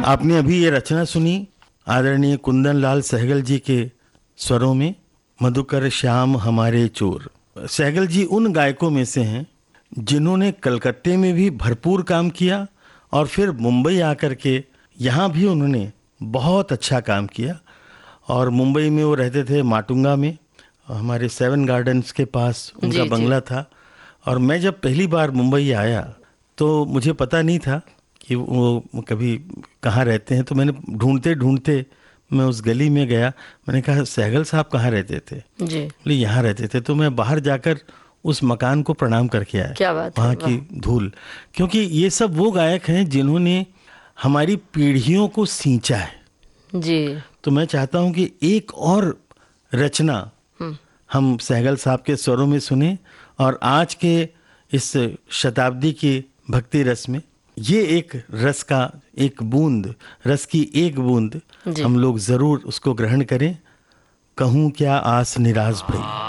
आपने अभी ये रचना सुनी आदरणीय कुंदन लाल सहगल जी के स्वरों में, मधुकर श्याम हमारे चोर। सहगल जी उन गायकों में से हैं जिन्होंने कलकत्ते में भी भरपूर काम किया और फिर मुंबई आकर के यहाँ भी उन्होंने बहुत अच्छा काम किया। और मुंबई में वो रहते थे माटुंगा में, हमारे 7 गार्डन्स के पास उनका बंगला था। और मैं जब पहली बार मुंबई आया तो मुझे पता नहीं था कि वो कभी कहाँ रहते हैं, तो मैंने ढूंढते ढूंढते मैं उस गली में गया। मैंने कहा सहगल साहब कहाँ रहते थे जी? बोले यहाँ रहते थे। तो मैं बाहर जाकर उस मकान को प्रणाम करके आया। क्या बात वहाँ की धूल, क्योंकि ये सब वो गायक हैं जिन्होंने हमारी पीढ़ियों को सींचा है जी। तो मैं चाहता हूँ कि एक और रचना हम सहगल साहब के स्वरों में सुने और आज के इस शताब्दी की भक्ति रस में ये एक रस का एक बूंद, रस की एक बूंद हम लोग जरूर उसको ग्रहण करें। कहूँ क्या आस निराश भई।